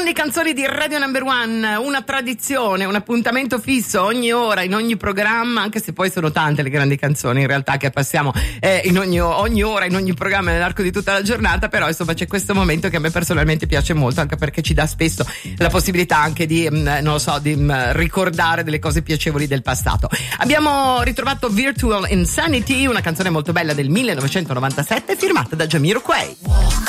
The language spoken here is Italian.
grandi canzoni di Radio Number One, una tradizione, un appuntamento fisso ogni ora, in ogni programma, anche se poi sono tante le grandi canzoni in realtà che passiamo in ogni ora, in ogni programma nell'arco di tutta la giornata, però insomma c'è questo momento che a me personalmente piace molto, anche perché ci dà spesso la possibilità anche di, non lo so, di ricordare delle cose piacevoli del passato. Abbiamo ritrovato Virtual Insanity, una canzone molto bella del 1997 firmata da Jamiroquai.